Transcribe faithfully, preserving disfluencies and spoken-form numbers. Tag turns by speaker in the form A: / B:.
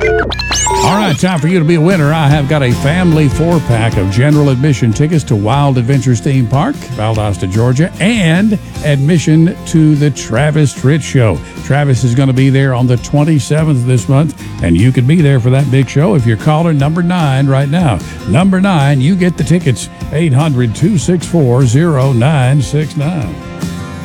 A: All right, time for you to be a winner. I have got a family four-pack of general admission tickets to Wild Adventures Theme Park, Valdosta, Georgia, and admission to the Travis Tritt Show. Travis is going to be there on the twenty-seventh of this month, and you can be there for that big show if you're caller number nine right now. Number nine, you get the tickets, eight hundred, two six four, zero nine six nine.